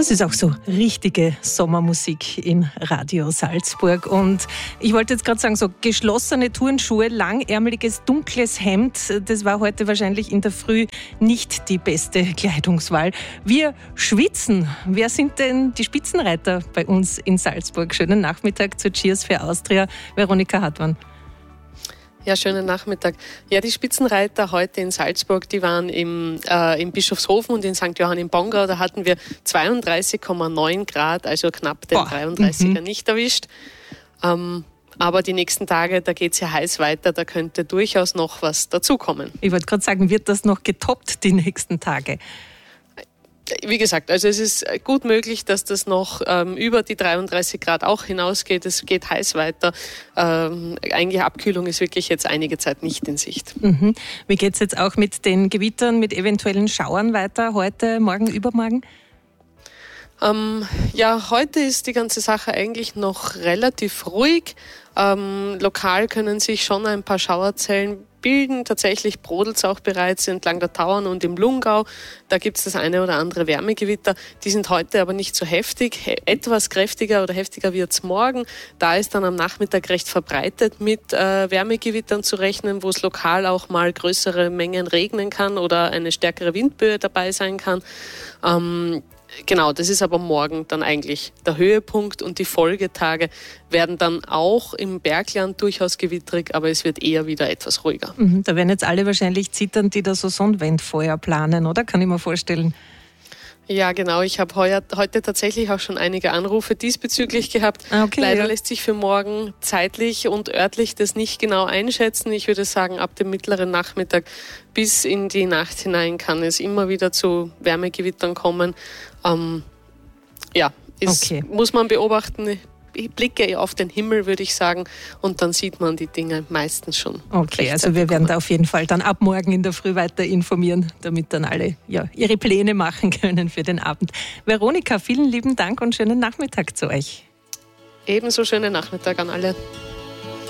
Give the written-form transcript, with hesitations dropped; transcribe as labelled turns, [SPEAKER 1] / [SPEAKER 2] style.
[SPEAKER 1] Das ist auch so richtige Sommermusik in Radio Salzburg. Und ich wollte jetzt gerade sagen, so geschlossene Turnschuhe, langärmeliges, dunkles Hemd, das war heute wahrscheinlich in der Früh nicht die beste Kleidungswahl. Wir schwitzen. Wer sind denn die Spitzenreiter bei uns in Salzburg? Schönen Nachmittag zur Cheers für Austria, Veronika Hartmann.
[SPEAKER 2] Ja, schönen Nachmittag. Ja, die Spitzenreiter heute in Salzburg, die waren im Bischofshofen und in St. Johann im Pongau. Da hatten wir 32,9 Grad, also knapp den 33er nicht erwischt. Aber die nächsten Tage, da geht es ja heiß weiter, da könnte durchaus noch was dazukommen.
[SPEAKER 1] Ich wollte gerade sagen, wird das noch getoppt die nächsten Tage?
[SPEAKER 2] Wie gesagt, also es ist gut möglich, dass das noch über die 33 Grad auch hinausgeht. Es geht heiß weiter. Eigentliche Abkühlung ist wirklich jetzt einige Zeit nicht in Sicht.
[SPEAKER 1] Mhm. Wie geht es jetzt auch mit den Gewittern, mit eventuellen Schauern weiter? Heute, morgen, übermorgen?
[SPEAKER 2] Ja, heute ist die ganze Sache eigentlich noch relativ ruhig. Lokal können sich schon ein paar Schauerzellen bilden. Tatsächlich brodelt es auch bereits entlang der Tauern und im Lungau. Da gibt es das eine oder andere Wärmegewitter. Die sind heute aber nicht so heftig. Etwas kräftiger oder heftiger wird es morgen. Da ist dann am Nachmittag recht verbreitet mit Wärmegewittern zu rechnen, wo es lokal auch mal größere Mengen regnen kann oder eine stärkere Windböe dabei sein kann. Genau, das ist aber morgen dann eigentlich der Höhepunkt und die Folgetage werden dann auch im Bergland durchaus gewitterig, aber es wird eher wieder etwas ruhiger.
[SPEAKER 1] Da werden jetzt alle wahrscheinlich zittern, die da so Sonnenwendfeuer planen, oder? Kann ich mir vorstellen.
[SPEAKER 2] Ja, genau. Ich habe heute tatsächlich auch schon einige Anrufe diesbezüglich gehabt.
[SPEAKER 1] Okay,
[SPEAKER 2] Leider lässt sich für morgen zeitlich und örtlich das nicht genau einschätzen. Ich würde sagen, ab dem mittleren Nachmittag bis in die Nacht hinein kann es immer wieder zu Wärmegewittern kommen. Muss man beobachten. Ich blicke auf den Himmel, würde ich sagen, und dann sieht man die Dinge meistens schon.
[SPEAKER 1] Okay, also wir werden da auf jeden Fall dann ab morgen in der Früh weiter informieren, damit dann alle ihre Pläne machen können für den Abend. Veronika, vielen lieben Dank und schönen Nachmittag zu euch.
[SPEAKER 2] Ebenso schönen Nachmittag an alle.